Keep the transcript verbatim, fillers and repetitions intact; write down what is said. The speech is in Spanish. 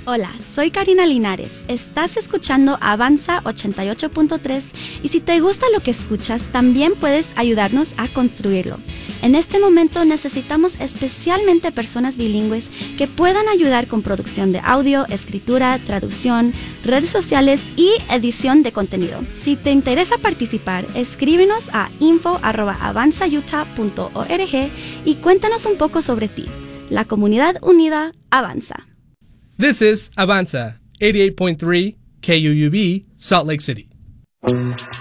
Hola, soy Karina Linares. Estás escuchando Avanza ochenta y ocho punto tres y si te gusta lo que escuchas, también puedes ayudarnos a construirlo. En este momento necesitamos especialmente personas bilingües que puedan ayudar con producción de audio, escritura, traducción, redes sociales y edición de contenido. Si te interesa participar, escríbenos a info arroba avanza utah punto org y cuéntanos un poco sobre ti. La comunidad unida avanza. This is Avanza, eighty-eight point three K U U B, Salt Lake City.